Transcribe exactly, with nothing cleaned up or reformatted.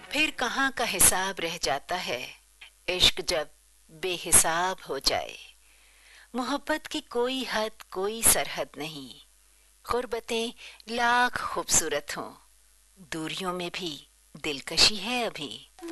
फिर कहाँ का हिसाब रह जाता है इश्क जब बेहिसाब हो जाए। मोहब्बत की कोई हद कोई सरहद नहीं, गुर्बतें लाख खूबसूरत हों, दूरियों में भी दिलकशी है अभी।